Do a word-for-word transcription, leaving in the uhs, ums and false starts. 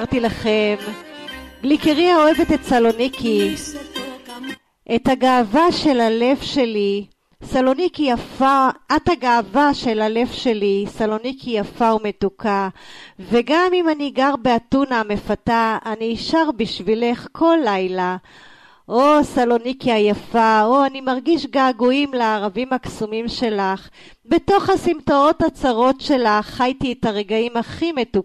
אמרתי לכם, גליקריה אוהבת את סלוניקי, את הגאווה של הלב שלי. סלוניקי יפה, את הגאווה של הלב שלי, סלוניקי יפה ומתוקה, וגם אם אני גר באתונה המפתה, אני אשר בשבילך כל לילה. או סלוניקי היפה, או אני מרגיש געגועים לערבים הקסומים שלך. בתוך הסמטאות הצרות שלך חייתי את הרגעים הכי מתוקים.